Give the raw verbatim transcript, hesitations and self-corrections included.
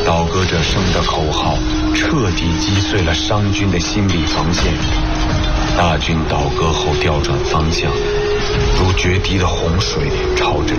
倒戈者声的口号彻底击碎了商军的心理防线。大军倒戈后调转方向，如决堤的洪水朝着